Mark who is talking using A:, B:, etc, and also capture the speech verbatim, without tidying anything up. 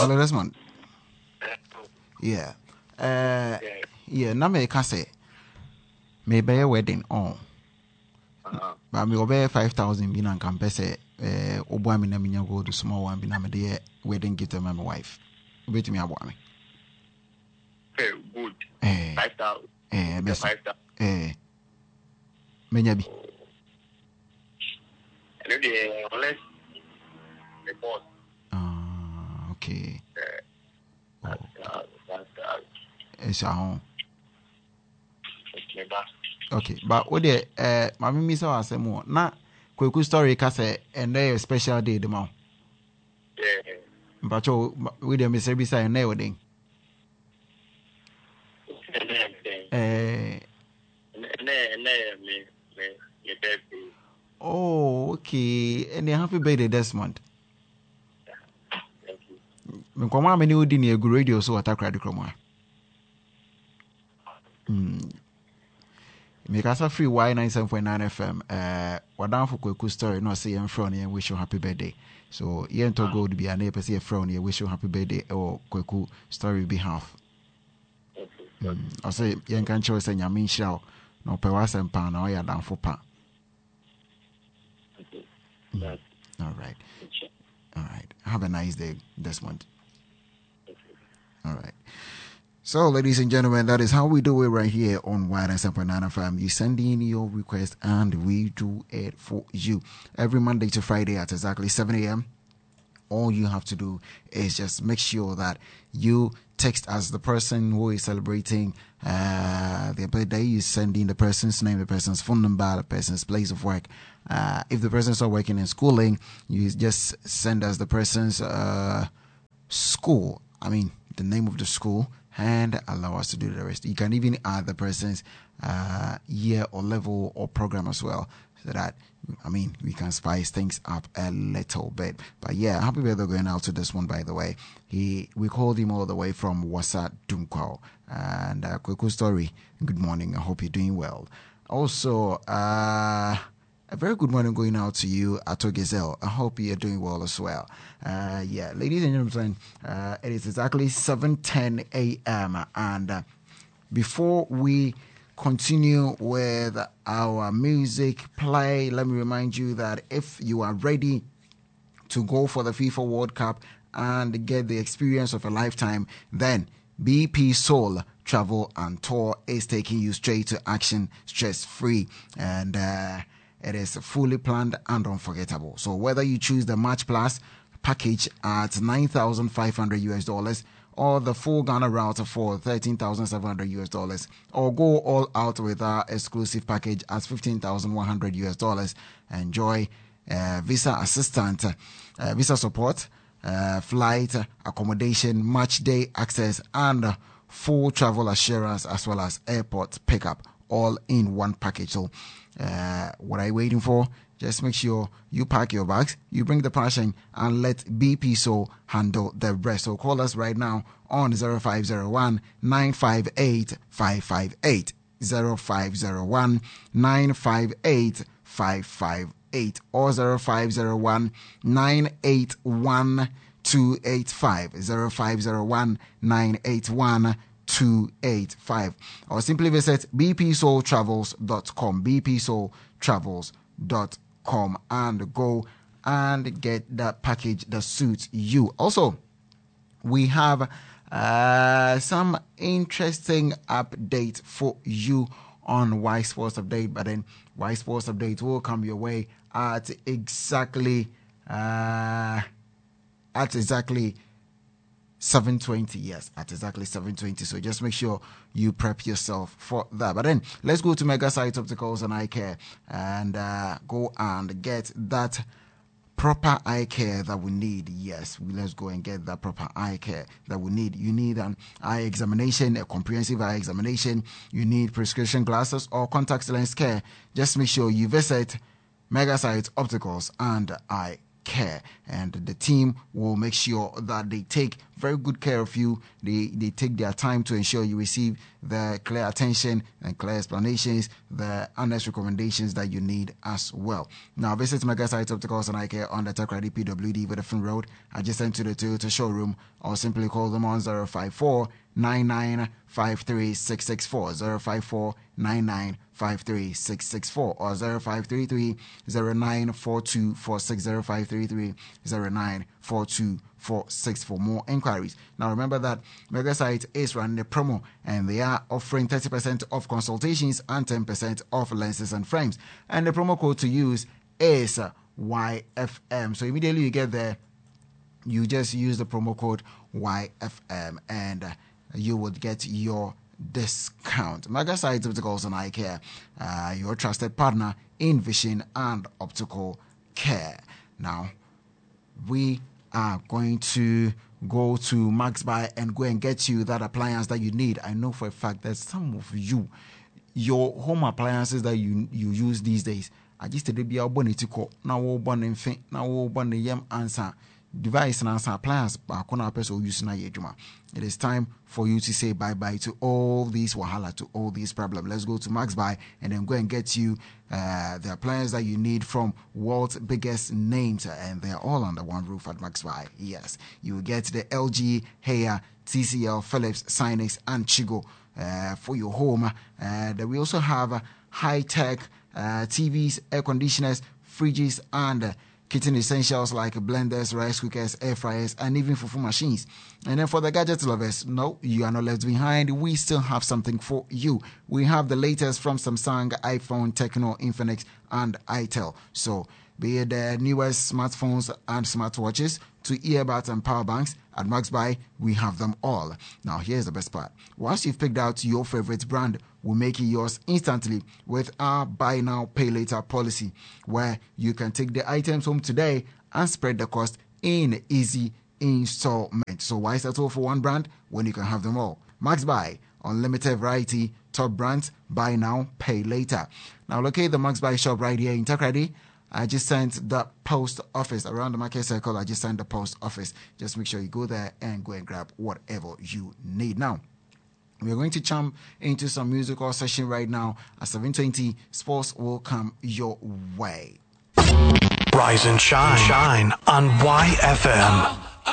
A: Hello, Desmond. Yeah. Uh, yeah, na me ka say me be a wedding on. But me obey five thousand bi na kan pese eh obo me na me nya gold small one bi na me de wedding gift to my wife. Wait me abo me.
B: Hey, good.
A: Eh.
B: five thousand.
A: Eh, me
B: five thousand.
A: Eh. Me nya bi.
B: And then unless the boss.
A: Ah, okay.
B: Uh, oh. That's uh,
A: It's a home.
B: Okay, but
A: Okay, but what the uh mama mi say was more na Kweku story ka say and a special day the ma.
B: yeah.
A: But you with the Mister Bisa and na wedding. Eh. Oh, okay. And happy birthday this month.
B: Thank you.
A: Me kwama me ni odi na egu radio so watakra de kromo. Hmm. Me kasa free Y ninety-seven point nine F M. Eh, wadan for Kweku story no say em front and wish you happy birthday. So yen to go to be an person your front and wish you happy birthday or Kweku story behalf. Mm. I say yen kan choose say nyame nhyira no pe wasem pa na o ya dan for pa. Mm. All right. All right. Have a nice day, Desmond. All right. So, ladies and gentlemen, that is how we do it right here on Y ninety-seven point nine F M. You send in your request and we do it for you. Every Monday to Friday at exactly seven a.m. All you have to do is just make sure that you text as the person who is celebrating uh, their birthday. You send in the person's name, the person's phone number, the person's place of work. Uh, if the person's not working in schooling, you just send us the person's uh, school. I mean, the name of the school, and allow us to do the rest. You can even add the person's uh, year or level or program as well, so that, I mean, we can spice things up a little bit. But yeah, happy birthday going out to this one, by the way. He we called him all the way from Wasa Dunkwao. And uh, quick story. Good morning. I hope you're doing well. Also, uh, a very good morning going out to you, Ato Gazelle. I hope you're doing well as well. Uh, yeah, ladies and gentlemen, uh, it is exactly seven ten a.m. And uh, before we continue with our music play, let me remind you that if you are ready to go for the FIFA World Cup and get the experience of a lifetime, then B P Soul Travel and Tour is taking you straight to action, stress-free, and uh, it is fully planned and unforgettable. So whether you choose the Match Plus package at nine thousand five hundred U S dollars or the full Ghana route for thirteen thousand seven hundred U S dollars, or go all out with our exclusive package at fifteen thousand one hundred U S dollars, enjoy uh, visa assistant, uh, visa support, uh, flight, accommodation, match day access, and uh, full travel assurance, as well as airport pickup, all in one package. So uh, what are you waiting for? Just make sure you pack your bags, you bring the passion, and let B P So handle the rest. So call us right now on zero five zero one nine five eight five five eight, zero five zero one nine five eight five five eight, or zero five zero one nine eight one two eight five, zero five zero one nine eight one two eight five, or simply visit b p soul travels dot com, b p soul travels dot com, and go and get that package that suits you. Also, we have uh, some interesting update for you on Y Sports Update, but then Y Sports Update will come your way at exactly uh, at exactly seven twenty. Yes, at exactly seven twenty. So just make sure you prep yourself for that. But then let's go to Mega Sight Opticals and Eye Care and uh, go and get that proper eye care that we need. Yes, let's go and get that proper eye care that we need. You need an eye examination, a comprehensive eye examination. You need prescription glasses or contact lens care. Just make sure you visit Mega Sight Opticals and Eye care, and the team will make sure that they take very good care of you. They they take their time to ensure you receive the clear attention and clear explanations, the honest recommendations that you need as well. Now visit Mega Sites Opticals and Eye Care on the Takrady P W D Vodafone Road, adjacent to the Toyota showroom, or simply call them on zero five four nine nine five three six six four, zero five four nine nine five three six six four, or zero five three three zero nine four two four six, zero five three three zero nine four two four six for more inquiries. Now remember that Megasite is running a promo, and they are offering thirty percent off consultations and ten percent off lenses and frames, and the promo code to use is uh, Y F M. So immediately you get there, you just use the promo code Y F M, and uh, you would get your discount. Megasite Opticals and Eye Care, uh, your trusted partner in vision and optical care. Now we are going to go to Max Buy and go and get you that appliance that you need. I know for a fact that some of you, your home appliances that you you use these days, I just did be a bonitico now one in fin now one yam answer device and answer appliance back on our person using a yejuma. It is time for you to say bye bye to all these wahala, to all these problems. Let's go to Max Buy and then go and get you uh, the appliance that you need from world's biggest names, and they're all under one roof at Max Buy. Yes, you will get the L G, Haier, T C L, Philips, Sinex, and Chigo uh, for your home. And we also have uh, high-tech uh, T Vs, air conditioners, fridges, and uh, kitchen essentials like blenders, rice cookers, air fryers, and even fufu machines. And then for the gadget lovers, no, you are not left behind. We still have something for you. We have the latest from Samsung, iPhone, Tecno, Infinix, and itel. So be it the newest smartphones and smartwatches to earbuds and power banks, at Max Buy, we have them all. Now, here's the best part. Once you've picked out your favorite brand, we'll make it yours instantly with our buy now, pay later policy, where you can take the items home today and spread the cost in easy installment. So why settle for one brand when you can have them all? Max Buy, unlimited variety, top brands, buy now, pay later. Now, locate the Max Buy shop right here in Takrady. I just sent the post office around the market circle. I just sent the post office. Just make sure you go there and go and grab whatever you need. Now, we're going to jump into some musical session right now. At seven twenty, sports will come your way.
C: Rise and shine, shine on Y F M.